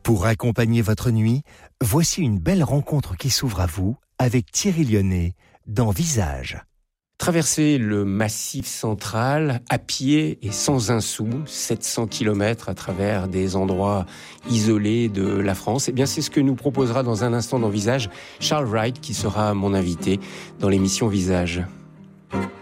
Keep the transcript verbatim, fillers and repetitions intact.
Pour accompagner votre nuit, voici une belle rencontre qui s'ouvre à vous avec Thierry Lyonnais dans Visage. Traverser le Massif central à pied et sans un sou, sept cents kilomètres à travers des endroits isolés de la France, eh bien c'est ce que nous proposera dans un instant dans Visage Charles Wright qui sera mon invité dans l'émission Visage.